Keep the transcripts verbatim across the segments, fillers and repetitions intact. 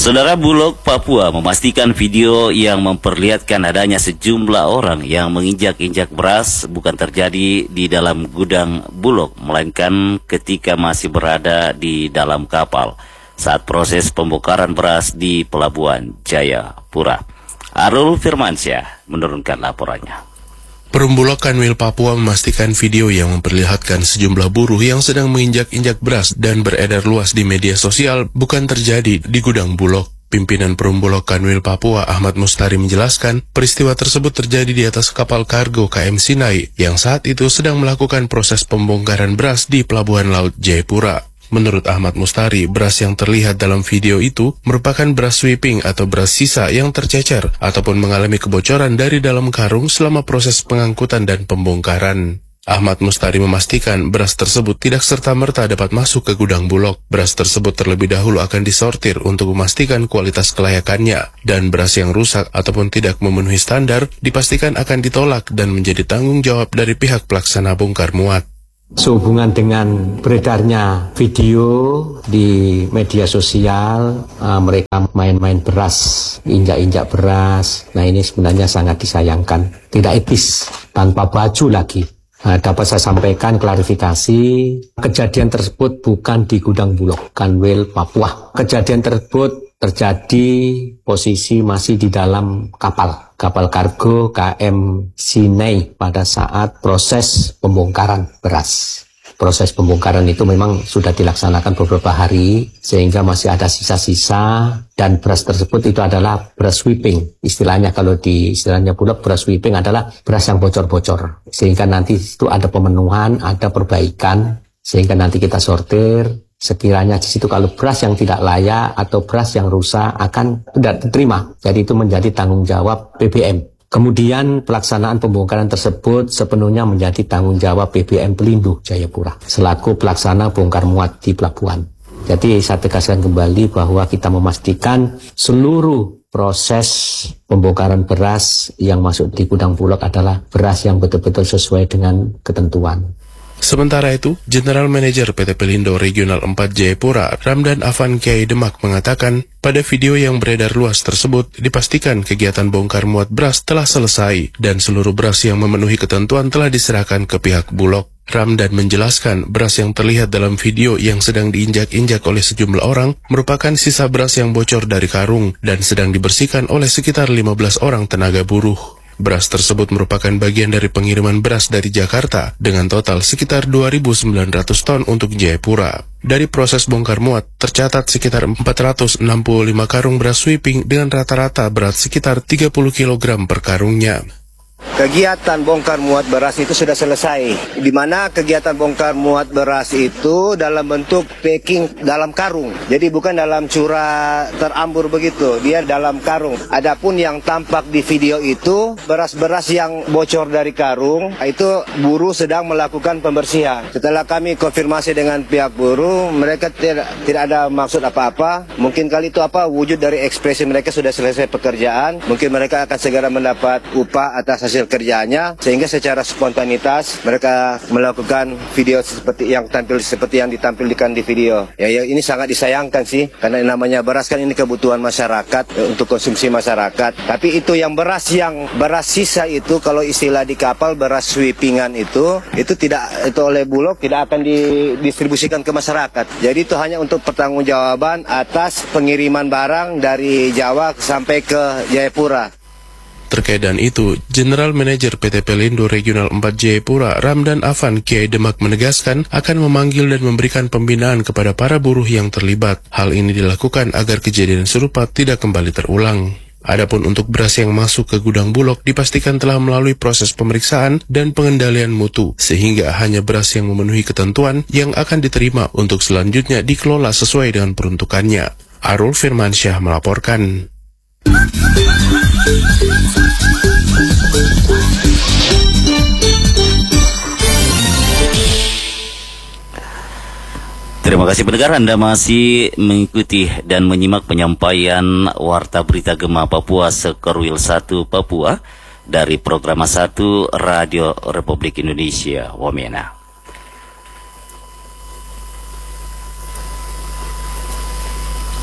Saudara, Bulog Papua memastikan video yang memperlihatkan adanya sejumlah orang yang menginjak-injak beras bukan terjadi di dalam gudang Bulog, melainkan ketika masih berada di dalam kapal saat proses pembongkaran beras di Pelabuhan Jayapura. Arul Firmansyah menurunkan laporannya. Perumbulok Kanwil Papua memastikan video yang memperlihatkan sejumlah buruh yang sedang menginjak-injak beras dan beredar luas di media sosial bukan terjadi di gudang Bulog. Pimpinan Perumbulok Kanwil Papua Ahmad Mustari menjelaskan peristiwa tersebut terjadi di atas kapal kargo K M Sinai yang saat itu sedang melakukan proses pembongkaran beras di Pelabuhan Laut Jayapura. Menurut Ahmad Mustari, beras yang terlihat dalam video itu merupakan beras sweeping atau beras sisa yang tercecer ataupun mengalami kebocoran dari dalam karung selama proses pengangkutan dan pembongkaran. Ahmad Mustari memastikan beras tersebut tidak serta-merta dapat masuk ke gudang Bulog. Beras tersebut terlebih dahulu akan disortir untuk memastikan kualitas kelayakannya, dan beras yang rusak ataupun tidak memenuhi standar dipastikan akan ditolak dan menjadi tanggung jawab dari pihak pelaksana bongkar muat. Sehubungan dengan beredarnya video di media sosial, uh, mereka main-main beras, injak-injak beras. Nah, ini sebenarnya sangat disayangkan, tidak etis, tanpa baju lagi. Nah, dapat saya sampaikan klarifikasi, kejadian tersebut bukan di gudang Bulog Kanwil Papua. Kejadian tersebut terjadi posisi masih di dalam kapal, kapal kargo K M Sinai pada saat proses pembongkaran beras. Proses pembongkaran itu memang sudah dilaksanakan beberapa hari, sehingga masih ada sisa-sisa, dan beras tersebut itu adalah beras sweeping. Istilahnya kalau di istilahnya Bulog, beras sweeping adalah beras yang bocor-bocor. Sehingga nanti itu ada pemenuhan, ada perbaikan, sehingga nanti kita sortir. Sekiranya di situ kalau beras yang tidak layak atau beras yang rusak akan tidak diterima. Jadi itu menjadi tanggung jawab B B M. Kemudian pelaksanaan pembongkaran tersebut sepenuhnya menjadi tanggung jawab B B M Pelindo Jayapura selaku pelaksana bongkar muat di pelabuhan. Jadi saya tegaskan kembali bahwa kita memastikan seluruh proses pembongkaran beras yang masuk di gudang Bulog adalah beras yang betul-betul sesuai dengan ketentuan. Sementara itu, General Manager P T Pelindo Regional empat Jayapura, Ramdan Afan Kiai Demak mengatakan, pada video yang beredar luas tersebut, dipastikan kegiatan bongkar muat beras telah selesai dan seluruh beras yang memenuhi ketentuan telah diserahkan ke pihak Bulog. Ramdan menjelaskan, beras yang terlihat dalam video yang sedang diinjak-injak oleh sejumlah orang merupakan sisa beras yang bocor dari karung dan sedang dibersihkan oleh sekitar lima belas orang tenaga buruh. Beras tersebut merupakan bagian dari pengiriman beras dari Jakarta dengan total sekitar dua ribu sembilan ratus ton untuk Jayapura. Dari proses bongkar muat, tercatat sekitar empat ratus enam puluh lima karung beras sweeping dengan rata-rata berat sekitar tiga puluh kilogram per karungnya. Kegiatan bongkar muat beras itu sudah selesai, di mana kegiatan bongkar muat beras itu dalam bentuk packing dalam karung. Jadi bukan dalam curah terambur begitu, dia dalam karung. Adapun yang tampak di video itu beras-beras yang bocor dari karung, itu buruh sedang melakukan pembersihan. Setelah kami konfirmasi dengan pihak buruh, mereka tidak tidak ada maksud apa-apa. Mungkin kali itu apa wujud dari ekspresi mereka sudah selesai pekerjaan. Mungkin mereka akan segera mendapat upah atas hasil kerjaannya, sehingga secara spontanitas mereka melakukan video seperti yang tampil seperti yang ditampilkan di video. Ya, ya ini sangat disayangkan sih, karena namanya beras kan ini kebutuhan masyarakat, ya, untuk konsumsi masyarakat. Tapi itu yang beras yang beras sisa itu, kalau istilah di kapal beras sweepingan itu, itu tidak itu oleh Bulog tidak akan didistribusikan ke masyarakat. Jadi itu hanya untuk pertanggungjawaban atas pengiriman barang dari Jawa sampai ke Jayapura. Terkait dengan itu, General Manager P T Pelindo Regional empat Jayapura, Ramdan Afan Kiai Demak menegaskan akan memanggil dan memberikan pembinaan kepada para buruh yang terlibat. Hal ini dilakukan agar kejadian serupa tidak kembali terulang. Adapun untuk beras yang masuk ke gudang Bulog dipastikan telah melalui proses pemeriksaan dan pengendalian mutu, sehingga hanya beras yang memenuhi ketentuan yang akan diterima untuk selanjutnya dikelola sesuai dengan peruntukannya. Arul Firmansyah melaporkan. Terima kasih pendengar, Anda masih mengikuti dan menyimak penyampaian Warta Berita Gema Papua Sekerwil satu Papua dari Program satu Radio Republik Indonesia Wamena.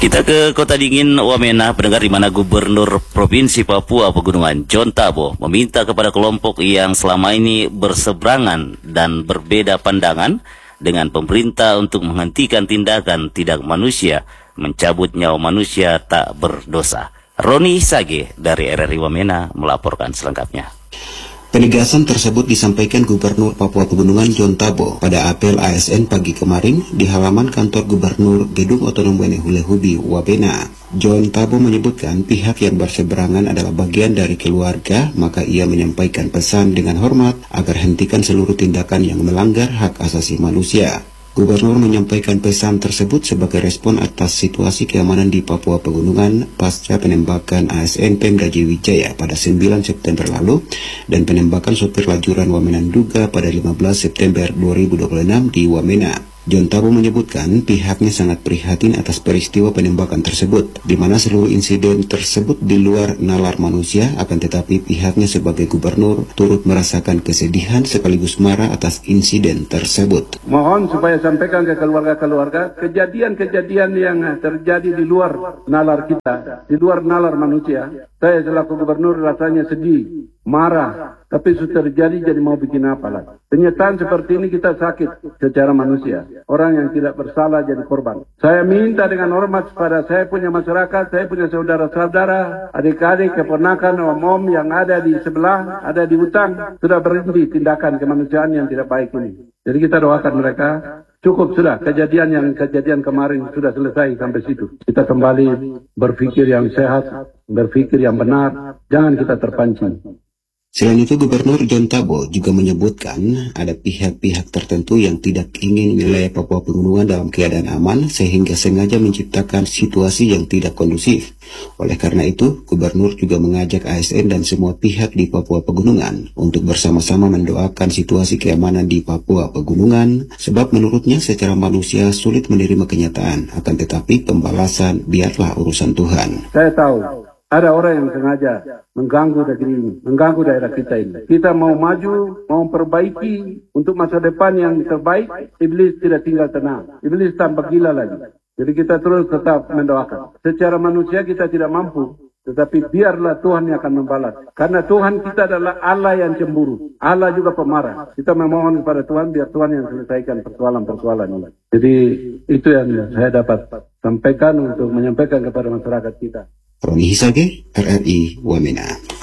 Kita ke Kota Dingin, Wamena, pendengar, di mana Gubernur Provinsi Papua Pegunungan John Tabo meminta kepada kelompok yang selama ini berseberangan dan berbeda pandangan dengan pemerintah untuk menghentikan tindakan tidak manusia, mencabut nyawa manusia tak berdosa. Roni Sage dari R R I Wamena melaporkan selengkapnya. Penegasan tersebut disampaikan Gubernur Papua Pegunungan John Tabo pada apel A S N pagi kemarin di halaman kantor Gubernur Gedung Otonom Wene Hulehubi, Wamena. John Tabo menyebutkan pihak yang berseberangan adalah bagian dari keluarga, maka ia menyampaikan pesan dengan hormat agar hentikan seluruh tindakan yang melanggar hak asasi manusia. Gubernur menyampaikan pesan tersebut sebagai respon atas situasi keamanan di Papua Pegunungan pasca penembakan A S N Pemda Wijaya pada sembilan September lalu dan penembakan sopir lajuran Wamena Nduga pada lima belas September dua ribu dua puluh enam di Wamena. John Tabo menyebutkan pihaknya sangat prihatin atas peristiwa penembakan tersebut, di mana seluruh insiden tersebut di luar nalar manusia, akan tetapi pihaknya sebagai gubernur turut merasakan kesedihan sekaligus marah atas insiden tersebut. Mohon supaya sampaikan ke keluarga-keluarga, kejadian-kejadian yang terjadi di luar nalar kita, di luar nalar manusia, saya selaku gubernur rasanya sedih, marah, tapi sudah terjadi, jadi mau bikin apa lagi? Kenyataan seperti ini kita sakit secara manusia. Orang yang tidak bersalah jadi korban. Saya minta dengan hormat kepada saya punya masyarakat, saya punya saudara-saudara, adik-adik, keponakan, om-om yang ada di sebelah, ada di hutan, sudah berhenti tindakan kemanusiaan yang tidak baik ini. Jadi kita doakan mereka, cukup sudah, kejadian yang kejadian kemarin sudah selesai sampai situ. Kita kembali berpikir yang sehat, berpikir yang benar, jangan kita terpancing. Selain itu, Gubernur John Tabo juga menyebutkan ada pihak-pihak tertentu yang tidak ingin wilayah Papua Pegunungan dalam keadaan aman sehingga sengaja menciptakan situasi yang tidak kondusif. Oleh karena itu, Gubernur juga mengajak A S N dan semua pihak di Papua Pegunungan untuk bersama-sama mendoakan situasi keamanan di Papua Pegunungan, sebab menurutnya secara manusia sulit menerima kenyataan, akan tetapi pembalasan biarlah urusan Tuhan. Saya tahu ada orang yang sengaja mengganggu negeri ini, mengganggu daerah kita ini. Kita mau maju, mau perbaiki untuk masa depan yang terbaik, iblis tidak tinggal tenang. Iblis tambah gila lagi. Jadi kita terus tetap mendoakan. Secara manusia kita tidak mampu, tetapi biarlah Tuhan yang akan membalas. Karena Tuhan kita adalah Allah yang cemburu. Allah juga pemarah. Kita memohon kepada Tuhan, biar Tuhan yang selesaikan persoalan-persoalan ini. Jadi itu yang saya dapat sampaikan untuk menyampaikan kepada masyarakat kita. Roni Hisage, R R I Wamena.